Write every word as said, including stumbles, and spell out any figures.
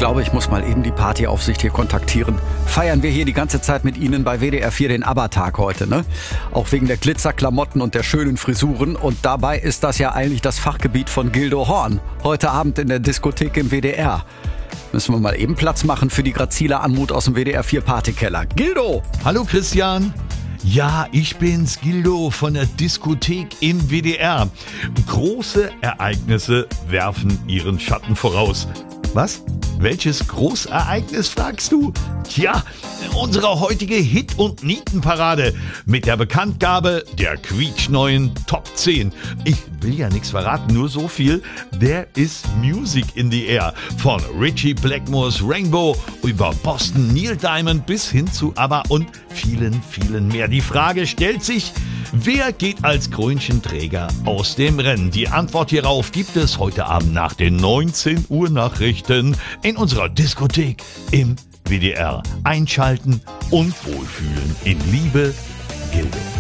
glaube, ich muss mal eben die Partyaufsicht hier kontaktieren. Feiern wir hier die ganze Zeit mit Ihnen bei W D R vier den ABBA-Tag heute, ne? Auch wegen der Glitzerklamotten und der schönen Frisuren. Und dabei ist das ja eigentlich das Fachgebiet von Gildo Horn. Heute Abend in der Diskothek im W D R. Müssen wir mal eben Platz machen für die grazile Anmut aus dem W D R vier Partykeller. Gildo! Hallo Christian! Ja, ich bin's, Gildo von der Diskothek im W D R. Große Ereignisse werfen ihren Schatten voraus. Was? Welches Großereignis, fragst du? Tja, unsere heutige Hit- und Nietenparade mit der Bekanntgabe der quietschneuen Top zehn. Ich will ja nichts verraten, nur so viel. There is Music in the Air. Von Ritchie Blackmore's Rainbow über Boston Neil Diamond bis hin zu ABBA und vielen, vielen mehr. Die Frage stellt sich, wer geht als Krönchenträger aus dem Rennen? Die Antwort hierauf gibt es heute Abend nach den neunzehn Uhr Nachrichten in unserer Diskothek im W D R. Einschalten und wohlfühlen in Liebe, Gildo.